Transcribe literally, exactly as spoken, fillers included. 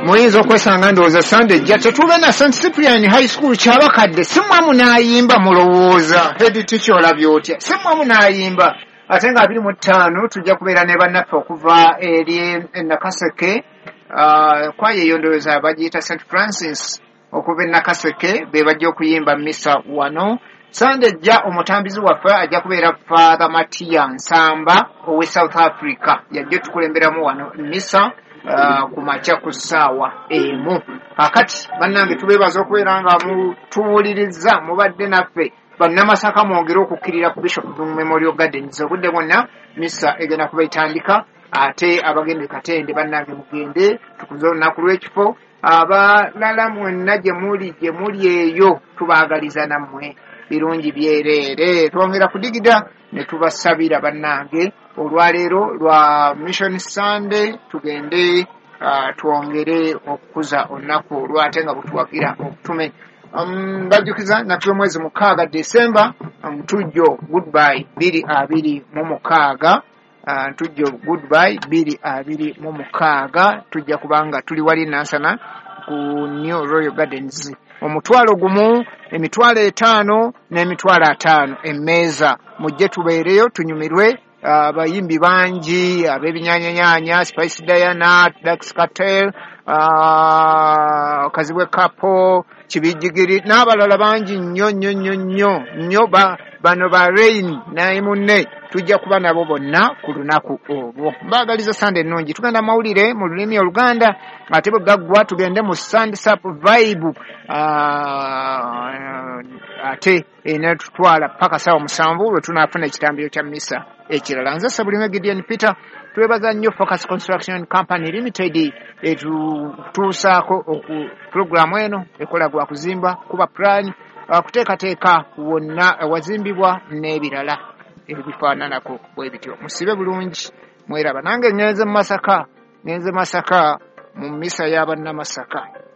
muyinza okwesanga ndowooza Sunday jja tetuube na Saint Cyprian High School kyabakadde simwamu n'ayimba mulowooza head teacher olabye otya simwamu n'ayimba ate nga abiri mu ttaano tujja kubeera ne bannaffe okuva eri Nakaseke uh, kwaye eyo ndowooza bagiyita Saint Francis okuva e Nakaseke be bajja okuyimba misa wano. Sunday jja omutambizi waffe ajja kubeera Father Matia Nsamba owe South Africa yajja tukulemberamu wano misa uh, ku makya ku ssaawa emu. Kakati bannange tubeebaza okubeera nga mutuwuliriza mubadde naffe bannamasaka mwongere okukkirira ku Bishop Memorial Gardens obudde bwonna misa egenda kuba itandika ate abagende Katende bannange mugende tukuze olunaku lw'ekifo abalala mwenna gye muli gye muli eyo tubaagaliza nammwe birungi byereere twongera kudigida ne tubasabira bannange olwaleero lwa Mission Sunday tugende uh, twongere okukuza olunaku olwate nga butuwagira okutume um, bajjukiza natuwe mwezi mukaaga December um, tujjo goodbye biri abiri mu mukaaga uh, tujjo goodbye biri abiri mu mukaaga tujja kubanga tuli wali Nansana ku New Royal Gardens omutwalo gumu emitwalo etaano n'emitwalo ataano emmeeza mujje tubeereyo tunyumirwe abayimbi uh, bangi ab'ebinyanyanyanya Spice Diana Dax Cartel uh, Kazibwe Kapo Kibijigiri n'abalala bangi nnyo nnyo nnyo nnyo nnyo bano ba Rain naye munne tujja kuba nabo bonna ku lunaku olwo. Mbaagaliza Sunday ennungi tugenda mawulire mu lulimi Oluganda ate bwe gaggwa tugende mu Sunday Vibe uh, ate ene tutwala paka sawa musanvu lwe tunaafuna ekitambiro kya misa ekirala. Nze Sabulime Gideon Peter twebaza nnyo Focus Construction Company Limited etutuusaako oku programu eno ekola gwa kuzimba kuba plan kuteekateeka wonna wazimbibwa n'ebirala ebifaananako bwe bityo. Musibe bulungi mweraba nange ngenze mu Masaka ngenze Masaka mu misa y'abannamasaka.